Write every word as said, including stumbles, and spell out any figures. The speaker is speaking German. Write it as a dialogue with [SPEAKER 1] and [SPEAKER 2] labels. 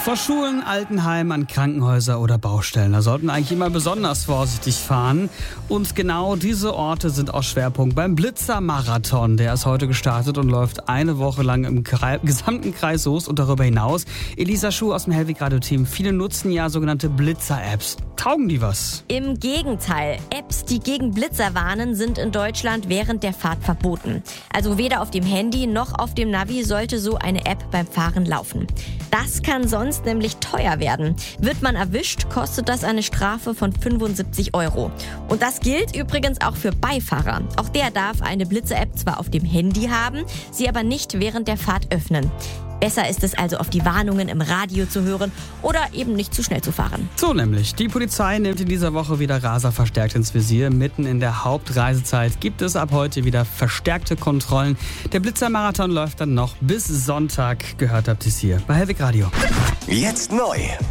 [SPEAKER 1] Vor Schulen, Altenheimen, an Krankenhäuser oder Baustellen. Da sollten eigentlich immer besonders vorsichtig fahren. Und genau diese Orte sind auch Schwerpunkt beim Blitzer-Marathon. Der ist heute gestartet und läuft eine Woche lang im Kre- gesamten Kreis Soest und darüber hinaus. Elisa Schuh aus dem Hellwig-Radio-Team. Viele nutzen ja sogenannte Blitzer-Apps. Taugen die was?
[SPEAKER 2] Im Gegenteil. Apps, die gegen Blitzer warnen, sind in Deutschland während der Fahrt verboten. Also weder auf dem Handy noch auf dem Navi sollte so eine App beim Fahren laufen. Das kann sonst nämlich teuer werden. Wird man erwischt, kostet das eine Strafe von fünfundsiebzig Euro. Und das gilt übrigens auch für Beifahrer. Auch der darf eine Blitzer-App zwar auf dem Handy haben, sie aber nicht während der Fahrt öffnen. Besser ist es also, auf die Warnungen im Radio zu hören oder eben nicht zu schnell zu fahren.
[SPEAKER 1] So nämlich. Die Polizei nimmt in dieser Woche wieder Raser verstärkt ins Visier. Mitten in der Hauptreisezeit gibt es ab heute wieder verstärkte Kontrollen. Der Blitzer-Marathon läuft dann noch bis Sonntag. Gehört habt ihr es hier bei Hellwig Radio.
[SPEAKER 3] Jetzt neu.